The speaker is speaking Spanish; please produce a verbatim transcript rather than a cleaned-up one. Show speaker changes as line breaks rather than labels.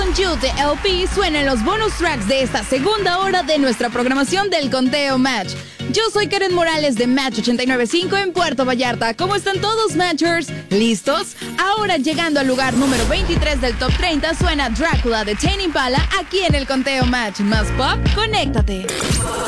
Want You de L P suena en los bonus tracks de esta segunda hora de nuestra programación del Conteo Match. Yo soy Karen Morales de Match ochenta y nueve punto cinco en Puerto Vallarta. ¿Cómo están todos, Matchers? ¿Listos? Ahora llegando al lugar número veintitrés del Top treinta suena Drácula de Tame Impala aquí en el Conteo Match. Más pop, conéctate.